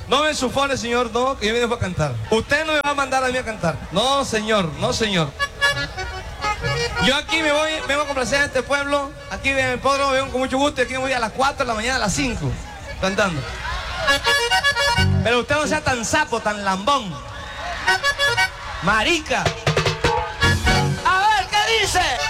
No me supone, señor, no, que yo vine para cantar. Usted no me va a mandar a mí a cantar. No, señor, no, señor. Yo aquí vengo a complacer a este pueblo. Aquí en el podro vengo con mucho gusto y aquí me voy a las 4 de la mañana, a las 5, cantando. Pero usted no sea tan sapo, tan lambón. Marica. A ver, ¿qué dice?